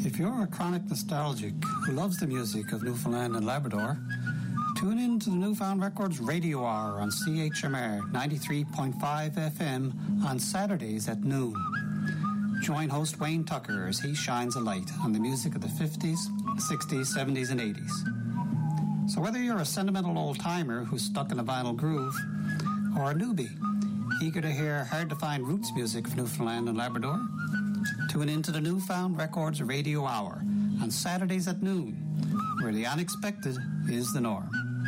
If you're a chronic nostalgic who loves the music of Newfoundland and Labrador, tune in to the Newfound Records Radio Hour on CHMR 93.5 FM on Saturdays at noon. Join host Wayne Tucker as he shines a light on the music of the 50s, 60s, 70s, and 80s. So whether you're a sentimental old-timer who's stuck in a vinyl groove, or a newbie eager to hear hard-to-find roots music of Newfoundland and Labrador, tune in to the Newfound Records Radio Hour on Saturdays at noon, where the unexpected is the norm.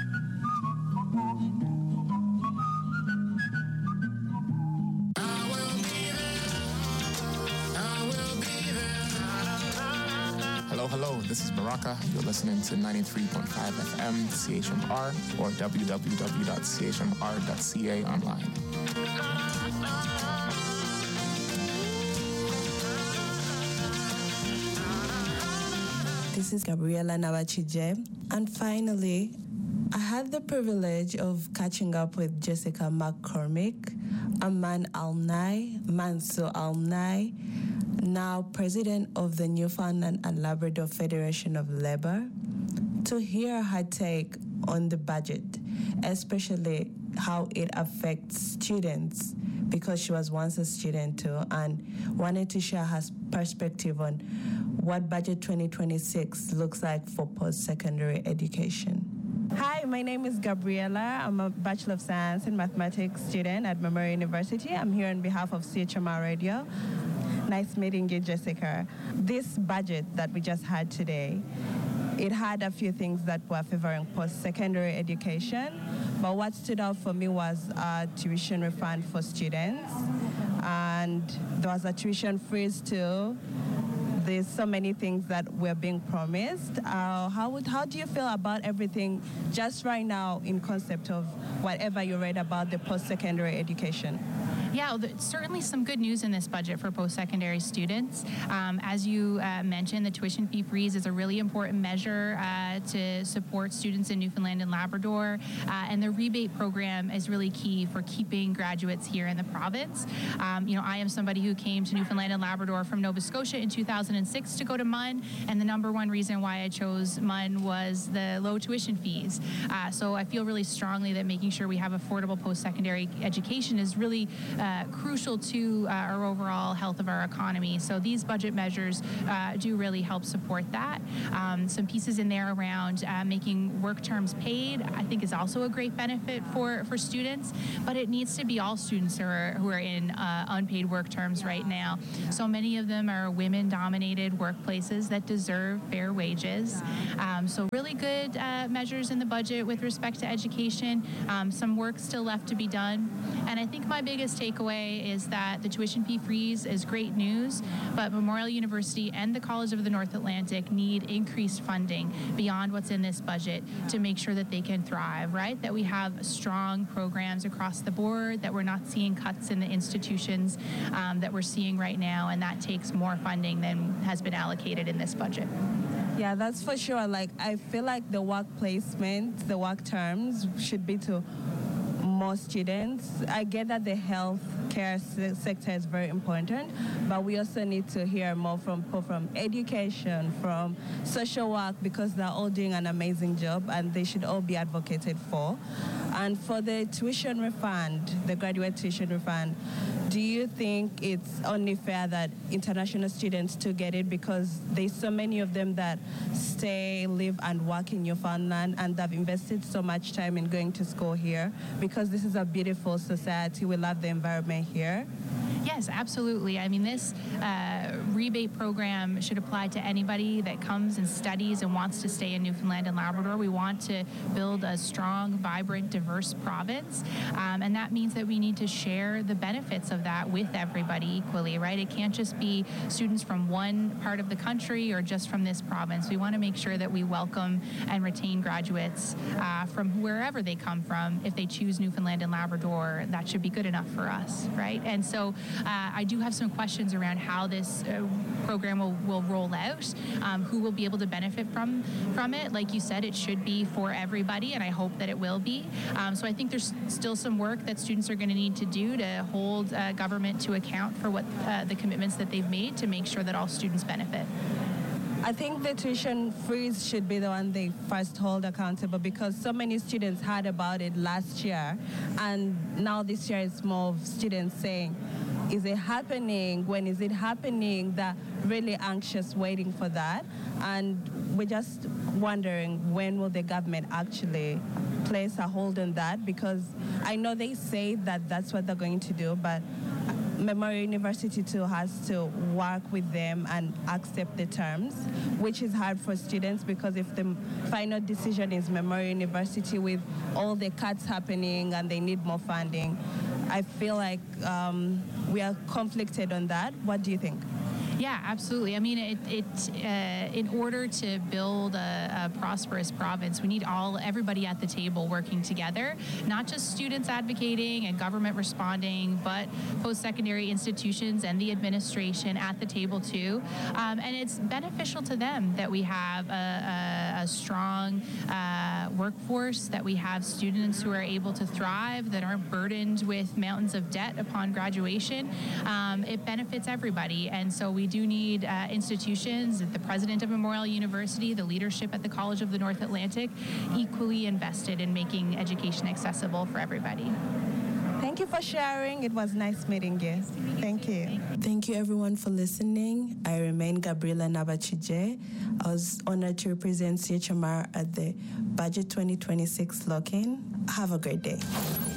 Hello, this is Baraka. You're listening to 93.5 FM CHMR or www.chmr.ca online. This is Gabriela Nabachije, and finally, I had the privilege of catching up with Jessica McCormick, a Manso Almnai, now president of the Newfoundland and Labrador Federation of Labour, to hear her take on the budget, especially how it affects students, because she was once a student too, and wanted to share her perspective on what Budget 2026 looks like for post-secondary education. Hi, my name is Gabriela. I'm a Bachelor of Science in Mathematics student at Memorial University. I'm here on behalf of CHMR Radio. Nice meeting you, Jessica. This budget that we just had today, it had a few things that were favoring post-secondary education, but what stood out for me was a tuition refund for students, and there was a tuition freeze too. There's so many things that were being promised. How do you feel about everything just right now in concept of whatever you read about the post-secondary education? Yeah, well, there's certainly some good news in this budget for post-secondary students. As you mentioned, the tuition fee freeze is a really important measure to support students in Newfoundland and Labrador, and the rebate program is really key for keeping graduates here in the province. I am somebody who came to Newfoundland and Labrador from Nova Scotia in 2006 to go to MUN, and the number one reason why I chose MUN was the low tuition fees. So I feel really strongly that making sure we have affordable post-secondary education is really crucial to our overall health of our economy. So these budget measures do really help support that. Some pieces in there around making work terms paid, I think, is also a great benefit for students, but it needs to be all students who are in unpaid work terms right now. So many of them are women-dominated workplaces that deserve fair wages. So really good measures in the budget with respect to education. Some work still left to be done. And I think my biggest takeaway is that the tuition fee freeze is great news, but Memorial University and the College of the North Atlantic need increased funding beyond what's in this budget to make sure that they can thrive, right? That we have strong programs across the board, that we're not seeing cuts in the institutions that we're seeing right now, and that takes more funding than has been allocated in this budget. Yeah, that's for sure. I feel like the work placement, the work terms should be to more students. I get that the healthcare sector is very important, but we also need to hear more from people from education, from social work, because they're all doing an amazing job and they should all be advocated for. And for the tuition refund, the graduate tuition refund, do you think it's only fair that international students to get it, because there's so many of them that stay, live and work in Newfoundland, and they've invested so much time in going to school here, because this is a beautiful society. We love the environment here. Yes, absolutely. I mean, this rebate program should apply to anybody that comes and studies and wants to stay in Newfoundland and Labrador. We want to build a strong, vibrant, diverse province, and that means that we need to share the benefits of that with everybody equally, right? It can't just be students from one part of the country or just from this province. We want to make sure that we welcome and retain graduates from wherever they come from. If they choose Newfoundland and Labrador, that should be good enough for us, right? And so I do have some questions around how this program will roll out, who will be able to benefit from it. Like you said, it should be for everybody, and I hope that it will be. So I think there's still some work that students are going to need to do to hold government to account for what the commitments that they've made to make sure that all students benefit. I think the tuition freeze should be the one they first hold accountable, because so many students heard about it last year, and now this year it's more of students saying, is it happening? When is it happening? They're really anxious waiting for that, and we're just wondering when will the government actually place a hold on that, because I know they say that that's what they're going to do, but Memorial University too has to work with them and accept the terms, which is hard for students, because if the final decision is Memorial University with all the cuts happening and they need more funding, I feel like we are conflicted on that. What do you think? Yeah, absolutely. I mean, in order to build a prosperous province, we need everybody at the table working together, not just students advocating and government responding, but post-secondary institutions and the administration at the table too. And it's beneficial to them that we have a strong workforce, that we have students who are able to thrive, that aren't burdened with mountains of debt upon graduation. It benefits everybody, and so we do need institutions, the president of Memorial University, the leadership at the College of the North Atlantic, equally invested in making education accessible for everybody. Thank you for sharing. It was nice meeting you. Thank you. Thank you, everyone, for listening. I remain Gabriela Nabachije. I was honored to represent CHMR at the Budget 2026 lock-in. Have a great day.